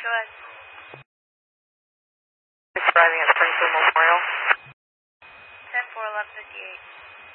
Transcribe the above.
Go ahead. It's arriving at Springfield Memorial. 10-4, 1158.